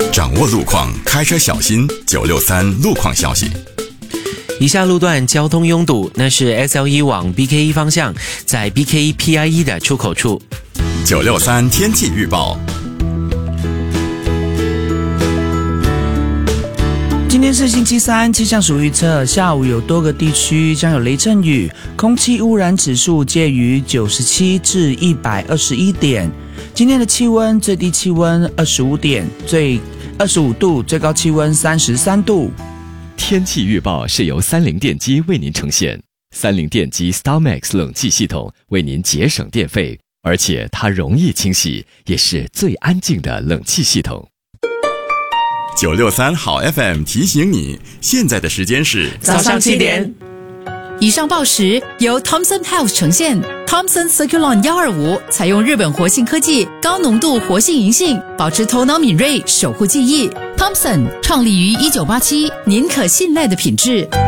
掌握路况，开车小心。963路况消息。 以下路段交通拥堵，那是 SL1 往 BK1 方向，在 BK1 PI1 的出口处。 963天气预报。 今天是星期三，气象署预测下午有多个地区将有雷阵雨，空气污染指数介于97至121点。今天的气温，最低气温25点，最25度，最高气温33度。 天气预报是由三菱电机为您呈现。三菱电机 StarMax 冷气系统为您节省电费，而且它容易清洗，也是最安静的冷气系统。 963好 FM 提醒你，现在的时间是早上7点。 以上报时由 Thomson Health 呈现。Thomson Circulon 125采用日本活性科技，高浓度活性银杏，保持头脑敏锐，守护记忆。Thomson 创立于1987，您可信赖的品质。